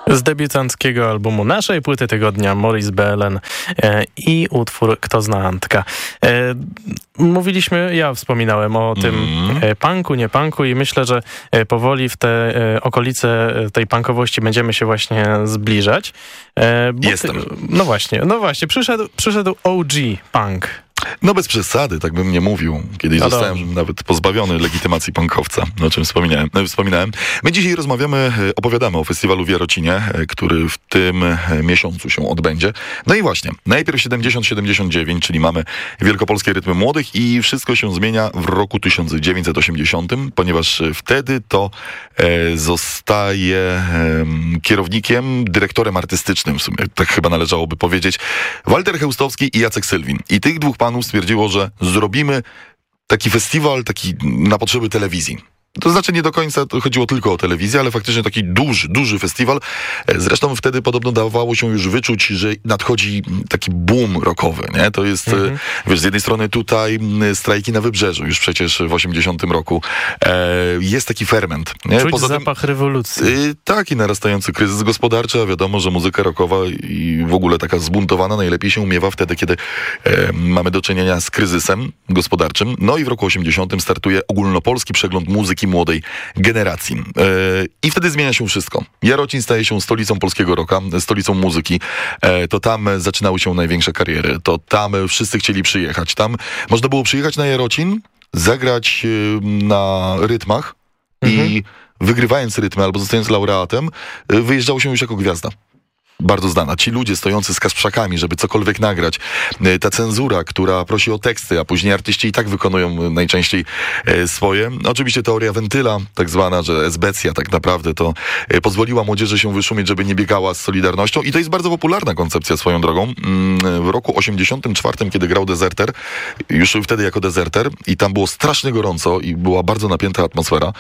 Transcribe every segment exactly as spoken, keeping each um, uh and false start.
Z debiutanckiego albumu naszej płyty tygodnia Maurice B L N e, i utwór Kto zna Antka. E, mówiliśmy, ja wspominałem o tym mm. e, punku, nie punku i myślę, że e, powoli w te e, okolice tej punkowości będziemy się właśnie zbliżać. E, Jestem. Ty, no właśnie, no właśnie, przyszedł, przyszedł O G punk. No bez przesady, tak bym nie mówił. Kiedyś no zostałem dobrze. nawet pozbawiony legitymacji punkowca, o czym wspominałem. No, wspominałem. My dzisiaj rozmawiamy, opowiadamy o festiwalu w Jarocinie, który w tym miesiącu się odbędzie. No i właśnie, najpierw siedemdziesiąt siedemdziesiąt dziewięć, czyli mamy Wielkopolskie Rytmy Młodych i wszystko się zmienia w roku tysiąc dziewięćset osiemdziesiątym, ponieważ wtedy to e, zostaje e, kierownikiem, dyrektorem artystycznym, w sumie tak chyba należałoby powiedzieć, Walter Chełstowski i Jacek Sylwin. I tych dwóch panów stwierdziło, że zrobimy taki festiwal, taki na potrzeby telewizji. To znaczy nie do końca to chodziło tylko o telewizję, ale faktycznie taki duży, duży festiwal. Zresztą wtedy podobno dawało się już wyczuć, że nadchodzi taki boom rockowy, nie? To jest, mhm. wiesz, z jednej strony tutaj strajki na Wybrzeżu, już przecież w osiemdziesiątym roku. E, jest taki ferment. Nie? Czuć Poza zapach tym, rewolucji. Y, tak, i narastający kryzys gospodarczy, a wiadomo, że muzyka rockowa i w ogóle taka zbuntowana najlepiej się umiewa wtedy, kiedy e, mamy do czynienia z kryzysem gospodarczym. No i w roku osiemdziesiątym startuje ogólnopolski przegląd muzyki młodej generacji. Yy, I wtedy zmienia się wszystko. Jarocin staje się stolicą polskiego rocka, stolicą muzyki. Yy, to tam zaczynały się największe kariery. To tam wszyscy chcieli przyjechać. Tam można było przyjechać na Jarocin, zagrać yy, na rytmach mhm. i wygrywając rytmy albo zostając laureatem, yy, wyjeżdżało się już jako gwiazda. Bardzo znana. Ci ludzie stojący z kaszprzakami, żeby cokolwiek nagrać. Ta cenzura, która prosi o teksty, a później artyści i tak wykonują najczęściej swoje. Oczywiście teoria wentyla, tak zwana, że esbecja tak naprawdę to pozwoliła młodzieży się wyszumieć, żeby nie biegała z Solidarnością. I to jest bardzo popularna koncepcja swoją drogą. W roku osiemdziesiątym czwartym, kiedy grał Dezerter, już wtedy jako Dezerter, i tam było strasznie gorąco i była bardzo napięta atmosfera.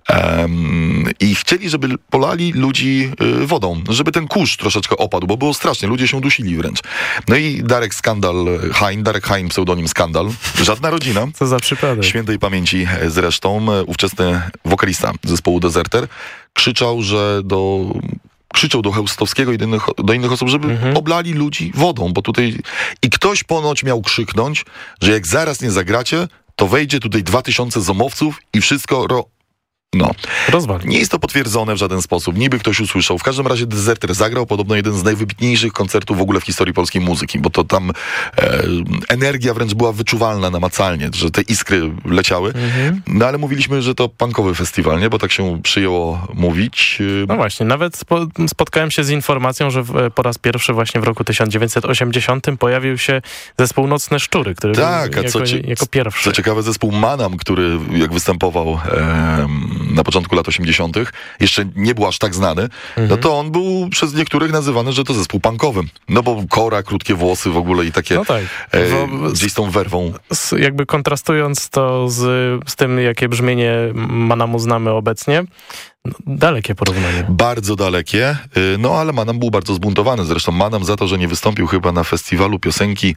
Um, I chcieli, żeby polali ludzi wodą, żeby ten kurz troszeczkę opadł, bo było strasznie, ludzie się dusili wręcz. No i Darek Skandal Hein, Darek Hein, pseudonim Skandal, żadna rodzina. Co za przypadek. Świętej pamięci zresztą, ówczesny wokalista zespołu Dezerter, krzyczał, że do... krzyczał do Chełstowskiego i do innych, do innych osób, żeby mhm. oblali ludzi wodą, bo tutaj... I ktoś ponoć miał krzyknąć, że jak zaraz nie zagracie, to wejdzie tutaj dwa tysiące zomowców i wszystko... Ro... No. Rozwali. Nie jest to potwierdzone w żaden sposób. Niby ktoś usłyszał. W każdym razie Dezerter zagrał podobno jeden z najwybitniejszych koncertów w ogóle w historii polskiej muzyki, bo to tam e, energia wręcz była wyczuwalna namacalnie, że te iskry leciały. Mhm. No ale mówiliśmy, że to punkowy festiwal, nie? Bo tak się przyjęło mówić. No właśnie, nawet spo, spotkałem się z informacją, że w, po raz pierwszy właśnie w roku tysiąc dziewięćset osiemdziesiątym pojawił się zespół Nocne Szczury, który tak, był a jako, co ci, jako pierwszy. Co ciekawe, zespół Manam, który jak występował e, na początku lat osiemdziesiątych, jeszcze nie był aż tak znany, mhm. no to on był przez niektórych nazywany, że to zespół punkowy. No bo kora, krótkie włosy w ogóle i takie no tak. e, gdzieś z tą werwą. Z, jakby kontrastując to z, z tym, jakie brzmienie Manamu znamy obecnie, no, dalekie porównanie. Bardzo dalekie, no ale Manam był bardzo zbuntowany. Zresztą Manam za to, że nie wystąpił chyba na festiwalu piosenki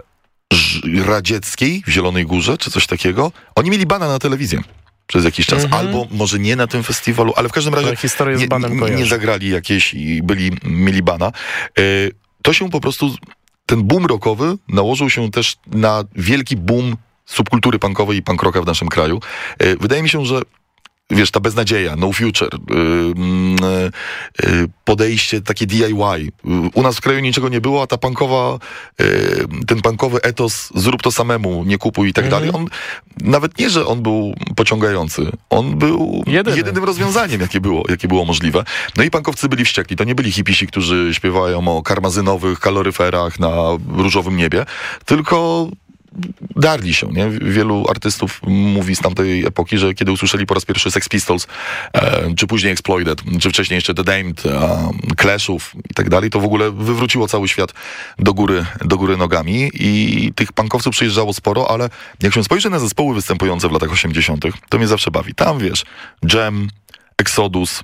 radzieckiej w Zielonej Górze, czy coś takiego, oni mieli bana na telewizję przez jakiś czas. Mm-hmm. Albo może nie na tym festiwalu, ale w każdym razie z banem nie, nie zagrali jakieś i byli, mieli bana. Yy, to się po prostu, ten boom rockowy nałożył się też na wielki boom subkultury punkowej i punk rocka w naszym kraju. Yy, wydaje mi się, że wiesz, ta beznadzieja, no future, yy, yy, podejście takie D I Y. U nas w kraju niczego nie było, a ta punkowa, yy, ten punkowy etos, zrób to samemu, nie kupuj i tak mm-hmm. dalej. On, nawet nie, że on był pociągający, on był Jedyny. jedynym rozwiązaniem, jakie było, jakie było możliwe. No i punkowcy byli wściekli. To nie byli hipisi, którzy śpiewają o karmazynowych kaloryferach na różowym niebie, tylko darli się, nie? Wielu artystów mówi z tamtej epoki, że kiedy usłyszeli po raz pierwszy Sex Pistols, e, czy później Exploited, czy wcześniej jeszcze The Damned, e, Clashów i tak dalej, to w ogóle wywróciło cały świat do góry, do góry nogami i tych punkowców przyjeżdżało sporo, ale jak się spojrzy na zespoły występujące w latach osiemdziesiątych, to mnie zawsze bawi. Tam, wiesz, Jam, Exodus,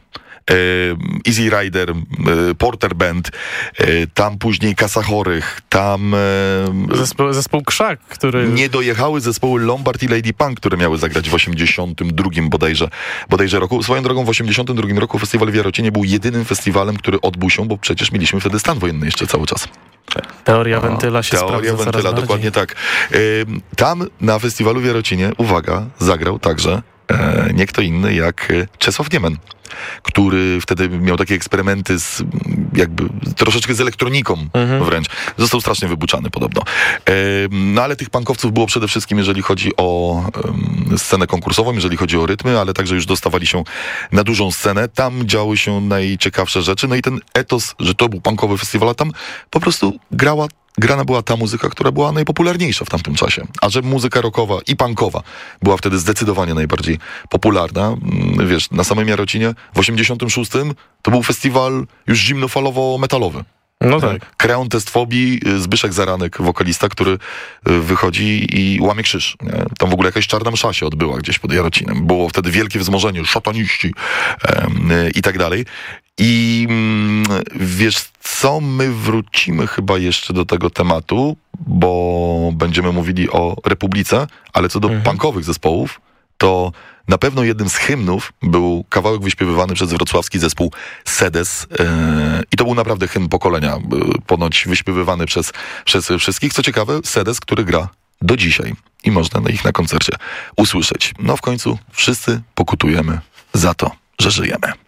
Easy Rider, Porter Band, tam później Kasa Chorych, tam... Zespół, zespół Krzak, który... Nie dojechały zespoły Lombard i Lady Punk, które miały zagrać w osiemdziesiątym drugim bodajże, bodajże roku. Swoją drogą w osiemdziesiątym drugim roku Festiwal w Jarocinie był jedynym festiwalem, który odbył się, bo przecież mieliśmy wtedy stan wojenny jeszcze cały czas. Teoria wentyla się Teoria sprawdza wentyla, coraz dokładnie bardziej. tak. Y, tam na Festiwalu w Jarocinie, uwaga, zagrał także e, nie kto inny jak Czesław Niemen, który wtedy miał takie eksperymenty z jakby troszeczkę z elektroniką mhm. wręcz. Został strasznie wybuczany podobno. E, no ale tych punkowców było przede wszystkim, jeżeli chodzi o e, scenę konkursową, jeżeli chodzi o rytmy, ale także już dostawali się na dużą scenę. Tam działy się najciekawsze rzeczy. No i ten etos, że to był punkowy festiwal, a tam po prostu grała grana była ta muzyka, która była najpopularniejsza w tamtym czasie. A że muzyka rockowa i punkowa była wtedy zdecydowanie najbardziej popularna. Wiesz, na samym Jarocinie w osiemdziesiątym szóstym to był festiwal już zimnofalowo-metalowy. No tak. Kreon Test Fobii, Zbyszek Zaranek, wokalista, który wychodzi i łamie krzyż. Nie? Tam w ogóle jakaś czarna msza się odbyła gdzieś pod Jarocinem. Było wtedy wielkie wzmożenie, szataniści um, i tak dalej. I wiesz co, my wrócimy chyba jeszcze do tego tematu, bo będziemy mówili o Republice, ale co do mhm. punkowych zespołów, to na pewno jednym z hymnów był kawałek wyśpiewywany przez wrocławski zespół Sedes yy, i to był naprawdę hymn pokolenia, yy, ponoć wyśpiewywany przez, przez wszystkich. Co ciekawe, Sedes, który gra do dzisiaj i można na ich na koncercie usłyszeć. No w końcu wszyscy pokutujemy za to, że żyjemy.